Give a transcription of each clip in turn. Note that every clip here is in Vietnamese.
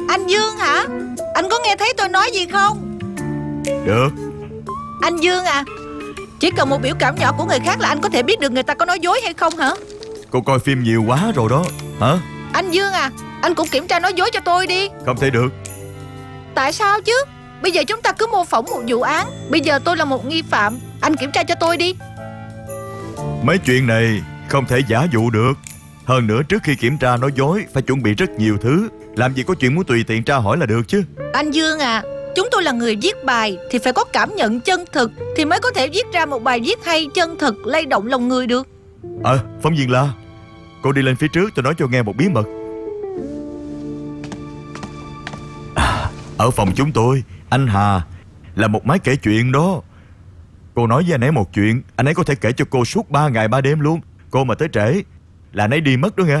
Anh Dương hả? Anh có nghe thấy tôi nói gì không? Được. Anh Dương à, chỉ cần một biểu cảm nhỏ của người khác là anh có thể biết được người ta có nói dối hay không hả? Cô coi phim nhiều quá rồi đó. Hả? Anh Dương à, anh cũng kiểm tra nói dối cho tôi đi. Không thể được. Tại sao chứ? Bây giờ chúng ta cứ mô phỏng một vụ án. Bây giờ tôi là một nghi phạm, anh kiểm tra cho tôi đi. Mấy chuyện này không thể giả dụ được. Hơn nữa trước khi kiểm tra nói dối phải chuẩn bị rất nhiều thứ. Làm gì có chuyện muốn tùy tiện tra hỏi là được chứ. Anh Dương à, chúng tôi là người viết bài thì phải có cảm nhận chân thực thì mới có thể viết ra một bài viết hay, chân thực, lay động lòng người được. Phóng viên La, cô đi lên phía trước, tôi nói cho nghe một bí mật. Ở phòng chúng tôi, anh Hà là một máy kể chuyện đó. Cô nói với anh ấy một chuyện, anh ấy có thể kể cho cô suốt 3 ngày 3 đêm luôn. Cô mà tới trễ là anh ấy đi mất đó nghe.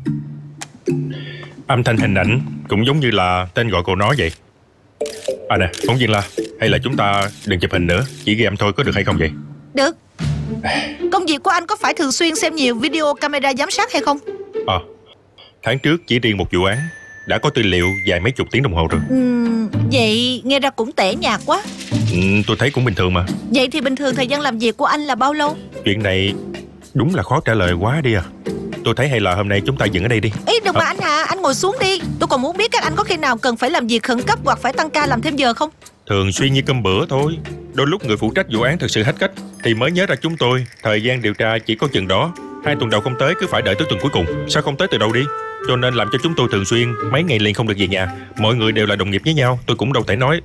Âm thanh hình ảnh cũng giống như là tên gọi cô nói vậy. Nè, phóng viên La, hay là chúng ta đừng chụp hình nữa, chỉ ghi âm thôi, có được hay không vậy? Được. Công việc của anh có phải thường xuyên xem nhiều video camera giám sát hay không? Tháng trước chỉ riêng một vụ án đã có tư liệu dài mấy chục tiếng đồng hồ rồi. Vậy nghe ra cũng tẻ nhạt quá. Tôi thấy cũng bình thường mà. Vậy thì bình thường thời gian làm việc của anh là bao lâu? Chuyện này đúng là khó trả lời quá đi à. Tôi thấy hay là hôm nay chúng ta dừng ở đây đi. Ý đừng mà anh Hà, anh ngồi xuống đi. Tôi còn muốn biết các anh có khi nào cần phải làm việc khẩn cấp hoặc phải tăng ca làm thêm giờ không? Thường xuyên như cơm bữa thôi. Đôi lúc người phụ trách vụ án thực sự hết cách thì mới nhớ ra chúng tôi thời gian điều tra chỉ có chừng đó. 2 tuần đầu không tới, cứ phải đợi tới tuần cuối cùng. Sao không tới từ đầu đi? Cho nên làm cho chúng tôi thường xuyên mấy ngày liền không được về nhà. Mọi người đều là đồng nghiệp với nhau, tôi cũng đâu thể nói.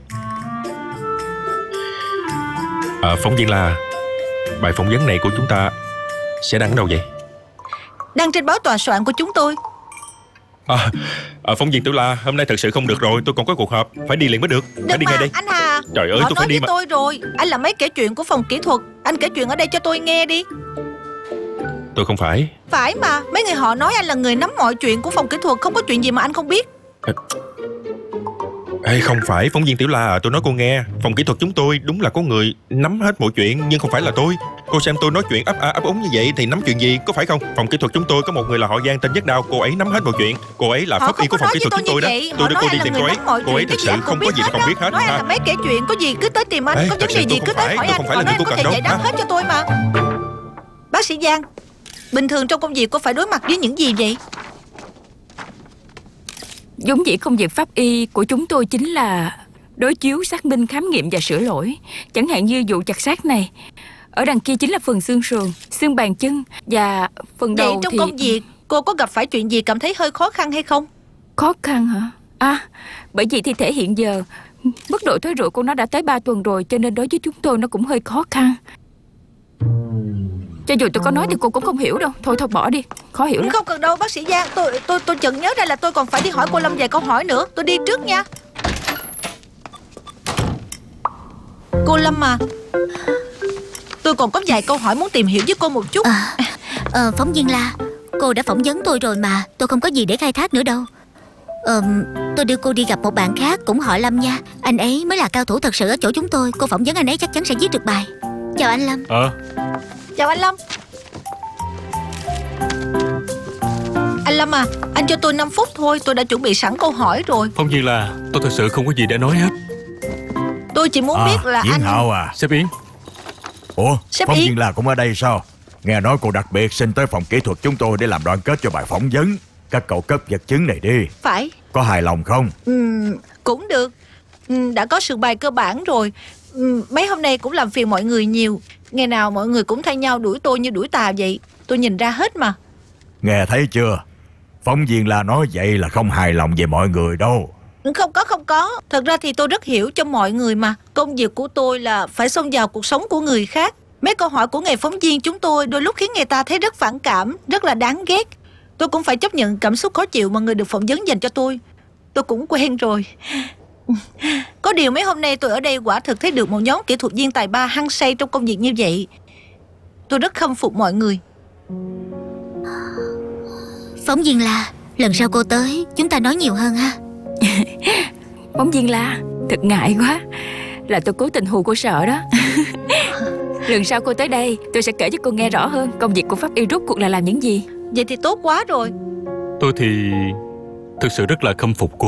Phóng viên La, bài phỏng vấn này của chúng ta sẽ đăng ở đâu vậy? Đăng trên báo tòa soạn của chúng tôi. Phóng viên Tiểu La, hôm nay thật sự không được rồi, tôi còn có cuộc họp, phải đi liền mới được. Phải đi mà, ngay đây. anh Hà. Trời ơi, tôi phải đi mà. Tôi rồi, anh là mấy kể chuyện của phòng kỹ thuật, anh kể chuyện ở đây cho tôi nghe đi. Tôi không phải. Phải mà, mấy người họ nói anh là người nắm mọi chuyện của phòng kỹ thuật, không có chuyện gì mà anh không biết. Không phải, phóng viên Tiểu La à, tôi nói cô nghe. Phòng kỹ thuật chúng tôi đúng là có người nắm hết mọi chuyện, nhưng không phải là tôi. Cô xem tôi nói chuyện ấp úng như vậy thì nắm chuyện gì, có phải không? Phòng kỹ thuật chúng tôi có một người là họ Giang tên Nhất Đao, cô ấy nắm hết mọi chuyện. Cô ấy là pháp y của phòng kỹ thuật chúng tôi đó. Tôi đưa cô đi tìm cô ấy. Cô ấy thực sự không có gì không biết hết. Nói anh là mấy kể chuyện, có gì cứ tới tìm anh, có vấn đề gì cứ tới hỏi anh. Còn nói anh có thể giải đáp hết cho tôi mà. Bác sĩ Giang, bình thường trong công việc cô phải đối mặt với những gì vậy? Giống vậy, công việc pháp y của chúng tôi chính là đối chiếu, xác minh, khám nghiệm và sửa lỗi. Chẳng hạn như vụ chặt xác này, ở đằng kia chính là phần xương sườn, xương bàn chân và phần đầu. Vậy trong công việc cô có gặp phải chuyện gì cảm thấy hơi khó khăn hay không? Khó khăn hả? Bởi vì thi thể hiện giờ mức độ thối rữa của nó đã tới 3 tuần rồi, cho nên đối với chúng tôi nó cũng hơi khó khăn. Cho dù tôi có nói thì cô cũng không hiểu đâu. Thôi bỏ đi, khó hiểu lắm. Không cần đâu bác sĩ Giang. Tôi chợt nhớ ra là tôi còn phải đi hỏi cô Lâm vài câu hỏi nữa. Tôi đi trước nha. Cô Lâm à, tôi còn có vài câu hỏi muốn tìm hiểu với cô một chút. Phóng viên La, cô đã phỏng vấn tôi rồi mà, tôi không có gì để khai thác nữa đâu. Tôi đưa cô đi gặp một bạn khác cũng họ Lâm nha. Anh ấy mới là cao thủ thật sự ở chỗ chúng tôi. Cô phỏng vấn anh ấy chắc chắn sẽ viết được bài. Chào anh Lâm. Chào anh Lâm. Anh Lâm à, anh cho tôi 5 phút thôi, tôi đã chuẩn bị sẵn câu hỏi rồi. Phóng viên La, tôi thật sự không có gì để nói hết. Tôi chỉ muốn biết là Diễn anh... Hạo à. Sếp Yến. Ủa, Sếp phóng Yến. viên La cũng ở đây sao? Nghe nói cô đặc biệt xin tới phòng kỹ thuật chúng tôi để làm đoàn kết cho bài phỏng vấn. Các cậu cấp vật chứng này đi. Phải. Có hài lòng không? Cũng được. Đã có sự bài cơ bản rồi. Mấy hôm nay cũng làm phiền mọi người nhiều. Ngày nào mọi người cũng thay nhau đuổi tôi như đuổi tà vậy. Tôi nhìn ra hết mà. Nghe thấy chưa? Phóng viên La nói vậy là không hài lòng về mọi người đâu. Không có. Thật ra thì tôi rất hiểu cho mọi người mà. Công việc của tôi là phải xông vào cuộc sống của người khác. Mấy câu hỏi của nghề phóng viên chúng tôi đôi lúc khiến người ta thấy rất phản cảm, rất là đáng ghét. Tôi cũng phải chấp nhận cảm xúc khó chịu mà người được phỏng vấn dành cho tôi. Tôi cũng quen rồi. Có điều mấy hôm nay tôi ở đây quả thực thấy được một nhóm kỹ thuật viên tài ba hăng say trong công việc như vậy. Tôi rất khâm phục mọi người. Phóng viên La, lần sau cô tới chúng ta nói nhiều hơn ha. Phóng viên La, thật ngại quá. Là tôi cố tình hù cô sợ đó. Lần sau cô tới đây tôi sẽ kể cho cô nghe rõ hơn công việc của pháp y rốt cuộc là làm những gì. Vậy thì tốt quá rồi. Tôi thì thực sự rất là khâm phục cô.